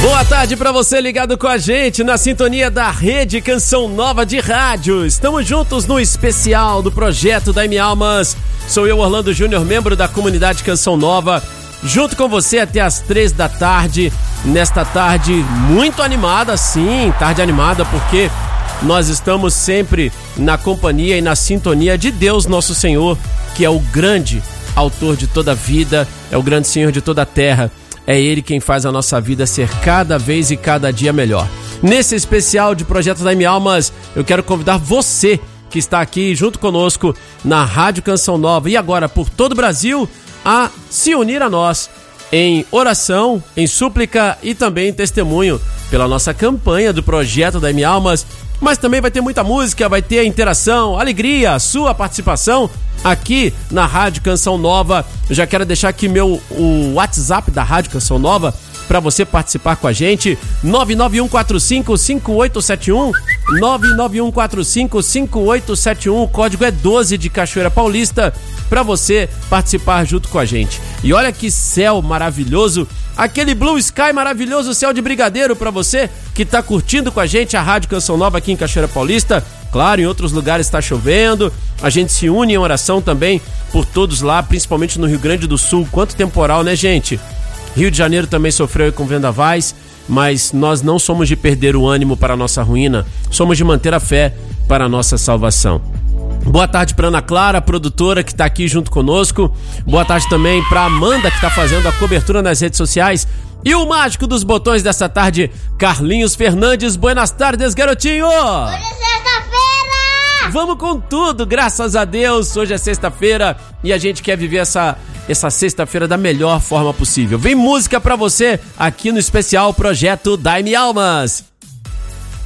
Boa tarde pra você ligado com a gente na sintonia da Rede Canção Nova de Rádio. Estamos juntos no especial do projeto Dai-me Almas. Sou eu, Orlando Júnior, membro da comunidade Canção Nova, junto com você até as 3 da tarde, nesta tarde muito animada, sim, tarde animada, porque nós estamos sempre na companhia e na sintonia de Deus, nosso Senhor, que é o grande autor de toda a vida, é o grande Senhor de toda a terra. É Ele quem faz a nossa vida ser cada vez e cada dia melhor. Nesse especial de Projeto Dai-me Almas, eu quero convidar você que está aqui junto conosco na Rádio Canção Nova e agora por todo o Brasil a se unir a nós em oração, em súplica e também em testemunho pela nossa campanha do Projeto Dai-me Almas. Mas também vai ter muita música, vai ter interação, alegria, sua participação aqui na Rádio Canção Nova. Eu já quero deixar aqui o WhatsApp da Rádio Canção Nova para você participar com a gente, 991455871, 991455871, o código é 12 de Cachoeira Paulista, para você participar junto com a gente. E olha que céu maravilhoso, aquele blue sky maravilhoso, céu de brigadeiro para você que tá curtindo com a gente a Rádio Canção Nova aqui em Cachoeira Paulista. Claro, em outros lugares está chovendo, a gente se une em oração também por todos lá, principalmente no Rio Grande do Sul. Quanto temporal, né, gente? Rio de Janeiro também sofreu com vendavais, mas nós não somos de perder o ânimo para a nossa ruína, somos de manter a fé para a nossa salvação. Boa tarde para Ana Clara, produtora que está aqui junto conosco. Boa tarde também para Amanda, que está fazendo a cobertura nas redes sociais. E o mágico dos botões dessa tarde, Carlinhos Fernandes. Buenas tardes, garotinho! Hoje é sexta-feira! Vamos com tudo, graças a Deus. Hoje é sexta-feira e a gente quer viver essa sexta-feira da melhor forma possível. Vem música pra você aqui no especial Projeto Dai-me Almas.